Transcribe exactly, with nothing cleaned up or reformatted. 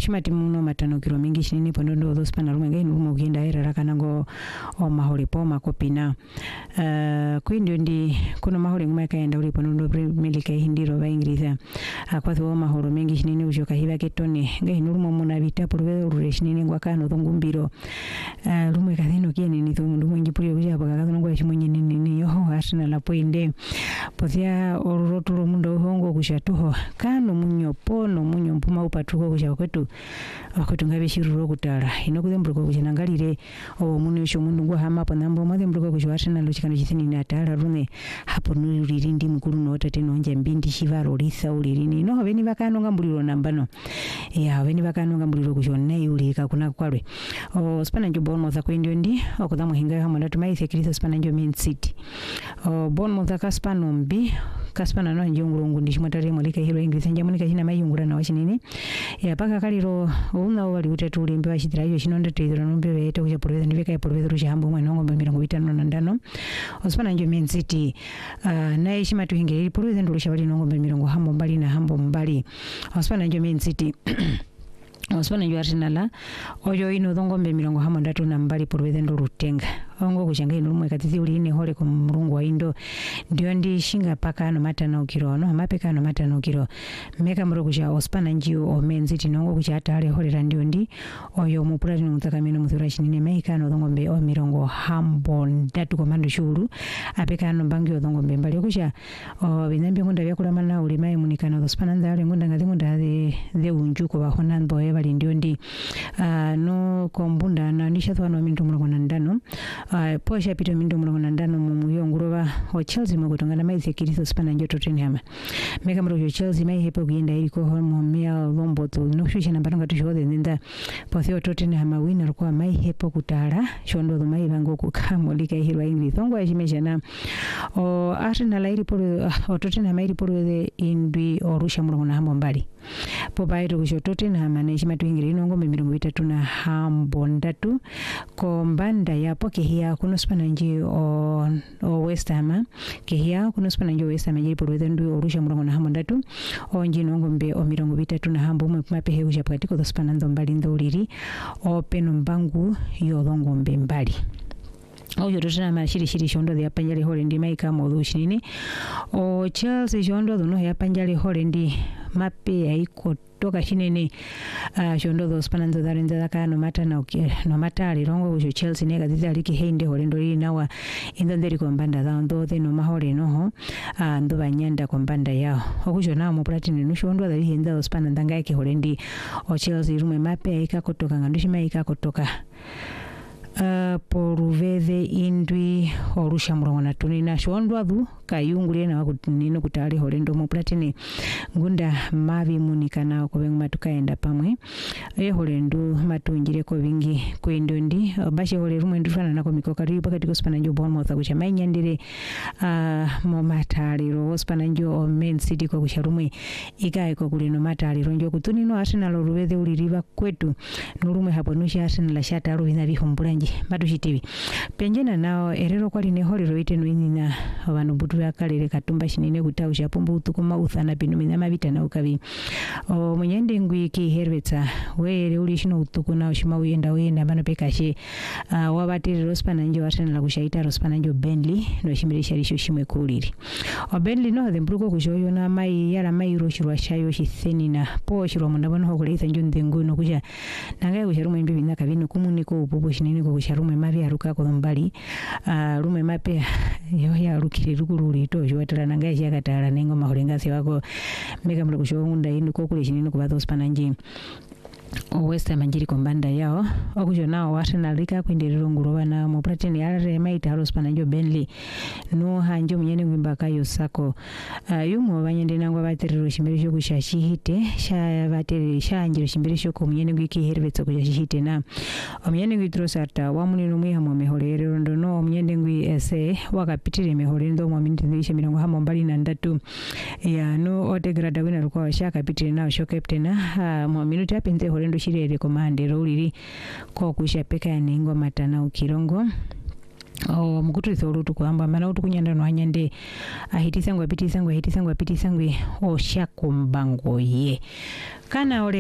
chimati muno matano kilo mingi shinini pondondo those pana rumwe ngai numo ginda era rakana go o mahole po makopina uh, kwindio ndi kuno mahole nguma kaenda uri pondondo milika hindiro ba ingiriza akwathu o mahoro mengi shinini ujoka hiva ketone ngai numo muna vita porwe uri shinini ngwa kano thongumbiro uh, rumwe kathino kieni ni thundu mwengi puri uja baka ngwa chimunyi nini ni yoho asina la poinde pothia oroturo mundo hongo kushatuho kano munyo pono munyo mpuma upatuko kuja kwetu kwetu ngabe shiruro kutara inokuzembruko kuchanangalire o munu yosho mundu ngwa hama pa nambo mwazembruko kushwatana luchikano chithini na tara rune hapo nuri ndi mukuru no tate no nje mbindi shivaro lisa ulirini no beni bakano ngambuliro nambano ya beni bakano ngambuliro kushona yulika kuna kwalwe o spana njo Bournemouth kwindio ndi okudhamu hinga hama ndatumai sekirisa spana njo Man City o Bournemouth kaspano mbi kaspana no njo ngurungu ndi chimwatare molika hero English njamunika china mayungura na wachinini ya paka kaliro una wali utatu ulimbe wachitira iyo chinonda tezero nombe beta kuja porweza ndiveka porweza rushambo mwe nongo mbira ngobitano na ndano ospana njo Man City uh, na heshima tuhingiri porweza ndurusha bali nongo mbira ngo hambo mbali na hambo mbali ospana njo Man City Oswana njo Arsenal oyo ino dhongombe mirongo hamo ndatu na mbali porweze ndo rutenga ongo kuchanga ino rumwe katithi uli ine hole kwa mrungu wa indo ndio ndi shinga paka ano mata na ukiro no mapeka ano mata na ukiro meka mro kucha ospana njio o Man City nongo kucha hata hale hole randio ndi oyo mupurati numutaka mino muthura shinine meika ano dhongombe o mirongo hambo ndatu kwa mando shuru apeka ano mbangi o dhongombe mbali kucha o binambi ngunda vya kula mana uli mai munikana ospana nza hale ngunda ngazi ngunda hazi dhe unjuko wa honanbo eva ndio ndi uh, no kombunda na nishathwa no minto mulongo na ndano uh, posha pito minto mulongo na ndano mumuyo nguroba o Chelsea mukutongana maize kiriso spana njo Tottenham meka mro Chelsea mai hepo kuinda iliko homo mia lombo to no shusha namba nga tushode nda pothio Tottenham winner kwa mai hepo kutara shondo do mai bango kukamo lika hiro English ongo ajimesha na o Arsenal iri poro o Tottenham iri poro de indwi orusha mulongo na hambo mbali pobairo kusho Tottenham na ishima tuingiri nongo mirongo itatu na hambo ndatu kombanda yapo kehia kuno spana nji o, o West Ham kehia kuno spana nji o West Ham nji porweze ndu orusha mulongo na hambo ndatu onji nongo mbe o mirongo itatu na hambo mwe mapehe kusha pakatiko do spana ndo mbali ndo uliri o peno mbangu yo longo mbe mbali oyo rotana mashiri shiri shondo ya panjali hole ndi maika modhu shinini o Chelsea shondo no ya panjali hole ndi mape ya iko toka shinene uh, shondo do spananzo darenza daka no mata na okay, no mata lirongo ujo Chelsea nega zizaliki hende hole ndori nawa indo nderi kombanda za ndo the no mahole no ho uh, ndo banyanda kombanda yao okujo na mu platini no shondo da hinda do spananza ngake hole ndi o Chelsea rume mape ya ika kotoka ngandushima ika kotoka Uh, poruveze indwi orusha murongo na tuni na shondwa dhu kayungule na wakutinino kutali holendo mo platini ngunda mavi munikana ko bengu matukaenda pamwe e holendo matungire ko bingi kwendo ndi bashe hole rumwe ndufana nako mikoka riba katiko spana njo Bournemouth kucha mainyandire uh, mo matali ro spana njo o Man City ko kucha rumwe ikae ko kulino matali ro njo kutunino Arsenal ruveze uliriva kwetu nurumwe hapo nusha Arsenal shata ro bina bihombura Madushi T V penjena nao erero kwali ne holi roite nwini na abantu butu yakalere katumba shinine kutausha pombo utukuma uthana binu minyama vita na ukavi o munyende ngwi ki herwetsa were uli shino utuku na ushima uyenda uyenda bano pekashe uh, wabatiri rospana njo Arsenal la kushaita rospana njo Burnley no shimirisha risho shimwe kuliri o Burnley no the mbruko kushoyo na mai yala mai roshirwa shayo shitheni na po shirwa mundabono hokuleza njo ndengu no kusha nangaye kusharumu imbibi naka vinu kumuniko upupo shinine ko kusharume mavi aruka ko mbali uh, rume mape yo ya rukiri rukururi to jwatara nangaye yakatara nengo mahorengasi wako mega mlo kushonda inu ko kule shinine ko bato spananji o West Ham njiri kombanda yao okujo nao Arsenal rika kwindiriro nguroba na mo platini arare maita harospana njo Burnley no hanjo munyene ngwimba kayo sako uh, yumo banyende nangwa baterero shimbirisho kushashihite sha baterero shanjiro shimbirisho ko munyene ngwiki hervetso kushashihite na omunyene ngwitrosarta wamunino mwiha mu meholero ndo no omunyene ngwi ese wakapitire meholero ndo mu minti ndishe mirongo hamo mbali na ndatu ya no odegrada wina rukwa shaka pitire na show captain uh, mu minuti apente holendo shirere komande ruliri ko kusha peka yaningo matana ukirongo o mukutri thoro tukwamba mana utukunyanda no hanyande ahitisa ngwa pitisa ngwa ahitisa ngwa pitisa ngwe o shakombango ye kana ole